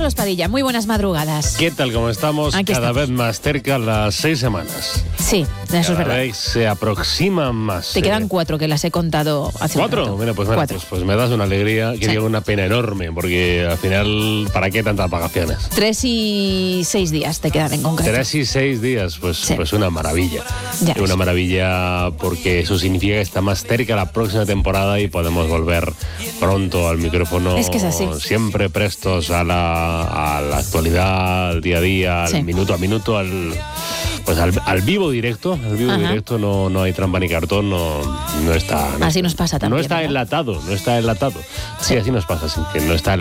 Carlos Padilla, muy buenas madrugadas. ¿Qué tal? ¿Cómo estamos? Aquí Cada estamos. vez más cerca las 6 semanas. Sí, eso es Cada verdad. vez se aproximan más. Te quedan 4 que las he contado hace un ¿4? rato. Mira, pues, 4. pues me das una alegría, que Sí. digo, una pena enorme, porque al final, ¿para qué tantas vacaciones? 3 y 6 días te quedan en concreto. 3 y 6 días, pues, Sí. pues una maravilla. Ya Una ves. maravilla porque eso significa que está más cerca la próxima temporada y podemos volver pronto al micrófono. Es que es así. Siempre prestos a la actualidad, al día a día, al Sí. minuto a minuto, al vivo directo. Al vivo Ajá. directo no hay trampa ni cartón, no está. Así nos pasa también, No está ¿verdad? enlatado. Sí, así nos pasa, sí, que no está